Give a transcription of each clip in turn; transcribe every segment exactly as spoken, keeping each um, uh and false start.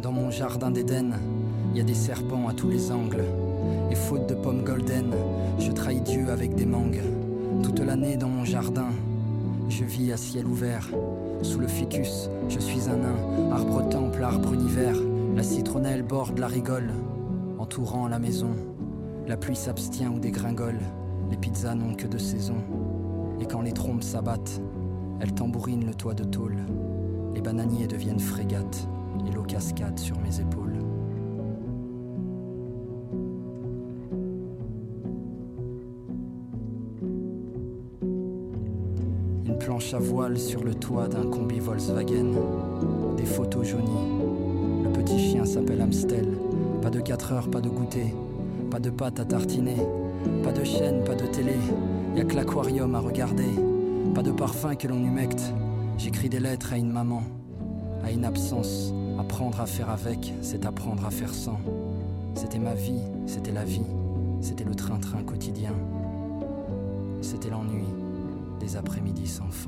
Dans mon jardin d'Éden, il y a des serpents à tous les angles. Et faute de pommes golden, je trahis Dieu avec des mangues. Toute l'année dans mon jardin, je vis à ciel ouvert. Sous le ficus, je suis un nain. Arbre temple, arbre univers. La citronnelle borde la rigole, entourant la maison. La pluie s'abstient ou dégringole. Les pizzas n'ont que de saison. Et quand les trompes s'abattent, elles tambourinent le toit de tôle. Les bananiers deviennent frégates et l'eau cascade sur mes épaules. Une planche à voile sur le toit d'un combi Volkswagen. Des photos jaunies. Le petit chien s'appelle Amstel. Pas de quatre heures, pas de goûter. Pas de pâte à tartiner. Pas de chaîne, pas de télé. Y'a que l'aquarium à regarder. Pas de parfum que l'on humecte. J'écris des lettres à une maman. À une absence. Apprendre à faire avec, c'est apprendre à faire sans. C'était ma vie, c'était la vie. C'était le train-train quotidien. C'était l'ennui des après-midi sans fin.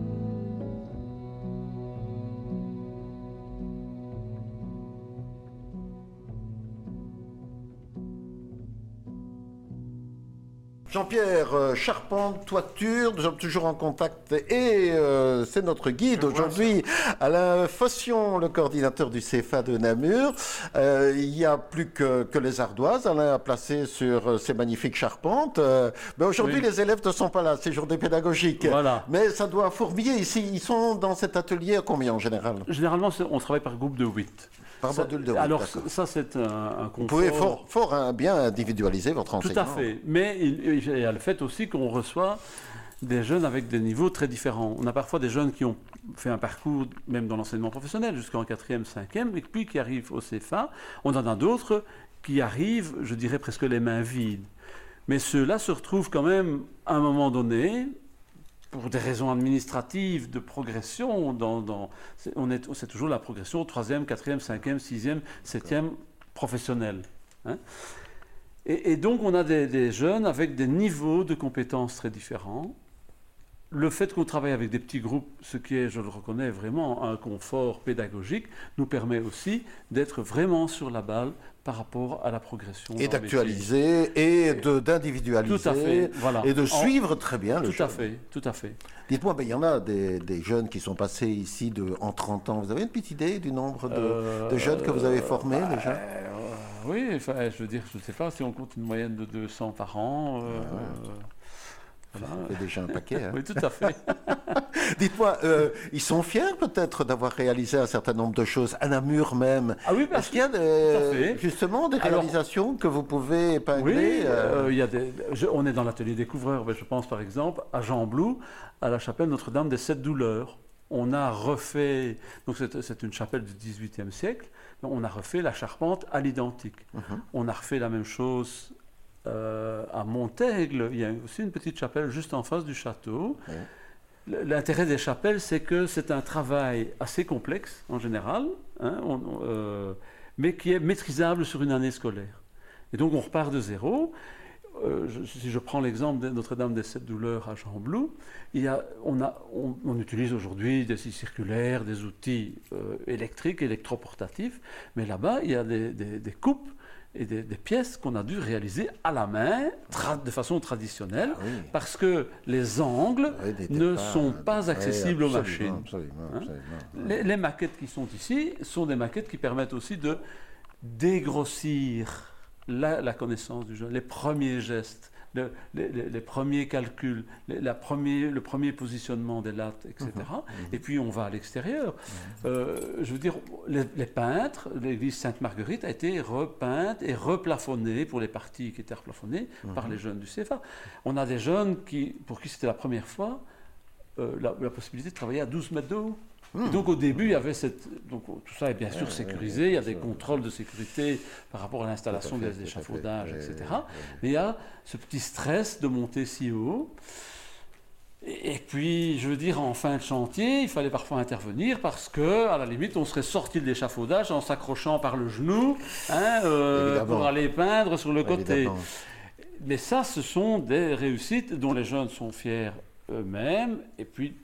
Jean-Pierre Charpente, toiture, nous sommes toujours en contact et euh, c'est notre guide aujourd'hui, Alain Fossion, le coordinateur du C F A de Namur. Euh, il n'y a plus que, que les ardoises, Alain a placé sur ces magnifiques charpentes. Euh, mais aujourd'hui, oui. Les élèves ne sont pas là, c'est journée pédagogique. Voilà. Mais ça doit fourmiller ici. Ils sont dans cet atelier combien en général? Généralement, on travaille par groupe de huit. Par module de huit, alors ça, c'est un, un confort... Vous pouvez fort, fort hein, bien individualiser votre enseignement. Tout à fait. Mais il, il y a le fait aussi qu'on reçoit des jeunes avec des niveaux très différents. On a parfois des jeunes qui ont fait un parcours, même dans l'enseignement professionnel, jusqu'en quatrième, cinquième, et puis qui arrivent au C F A. On en a d'autres qui arrivent, je dirais, presque les mains vides. Mais ceux-là se retrouvent quand même, à un moment donné... pour des raisons administratives de progression, dans, dans, c'est, on est, c'est toujours la progression troisième, quatrième, cinquième, sixième, septième professionnelle. Hein. Et, et donc on a des, des jeunes avec des niveaux de compétences très différents. Le fait qu'on travaille avec des petits groupes, ce qui est, je le reconnais, vraiment un confort pédagogique, nous permet aussi d'être vraiment sur la balle par rapport à la progression. Et d'actualiser et de, d'individualiser. Tout à fait, voilà. Et de suivre en, très bien le Tout jeune. à fait, tout à fait. Dites-moi, ben, il y en a des, des jeunes qui sont passés ici de, en trente ans. Vous avez une petite idée du nombre de, euh, de jeunes que vous avez formés euh, déjà euh, Oui, enfin, je veux dire, je ne sais pas si on compte une moyenne de deux cents par an. Euh, ah ouais. euh, Voilà. Ça fait déjà un paquet. Hein. Oui, tout à fait. Dites-moi, euh, ils sont fiers peut-être d'avoir réalisé un certain nombre de choses, à Namur même. Ah oui, est-ce qu'il y a des, justement des réalisations Alors, que vous pouvez épingler? Oui, euh, il y a des, je, on est dans l'atelier découvreur, je pense par exemple à Jean-Blou, à la chapelle Notre-Dame des Sept Douleurs. On a refait, donc c'est, c'est une chapelle du dix-huitième siècle, on a refait la charpente à l'identique. Uh-huh. On a refait la même chose Euh, à Montaigle, il y a aussi une petite chapelle juste en face du château. Oui. L'intérêt des chapelles, c'est que c'est un travail assez complexe en général, hein, on, euh, mais qui est maîtrisable sur une année scolaire. Et donc on repart de zéro. Euh, je, si je prends l'exemple de Notre-Dame des Sept Douleurs à Jean-Blou, il y a, on, a, on, on utilise aujourd'hui des scies circulaires, des outils euh, électriques, électroportatifs, mais là-bas, il y a des, des, des coupes et des, des pièces qu'on a dû réaliser à la main, tra- de façon traditionnelle, ah oui. parce que les angles oui, ne pas, sont pas accessibles oui, absolument, aux machines. Absolument, absolument, hein. les, les maquettes qui sont ici sont des maquettes qui permettent aussi de dégrossir la, la connaissance du jeu, les premiers gestes, le, les, les, les premiers calculs, les, la premier, le premier positionnement des lattes, et cetera. Mmh, mmh. Et puis on va à l'extérieur. Mmh. Euh, je veux dire, les, les peintres, l'église Sainte-Marguerite a été repeinte et replafonnée pour les parties qui étaient replafonnées mmh. par les jeunes du C F A. On a des jeunes qui, pour qui c'était la première fois euh, la, la possibilité de travailler à douze mètres de haut. Mmh. Donc au début, il y avait cette... Donc, tout ça est bien sûr sécurisé, il y a des contrôles de sécurité par rapport à l'installation des échafaudages, et cetera. Mais il y a ce petit stress de monter si haut. Et puis, je veux dire, en fin de chantier, il fallait parfois intervenir parce que, à la limite, on serait sorti de l'échafaudage en s'accrochant par le genou hein, euh, pour aller peindre sur le côté. Évidemment. Mais ça, ce sont des réussites dont les jeunes sont fiers eux-mêmes, et puis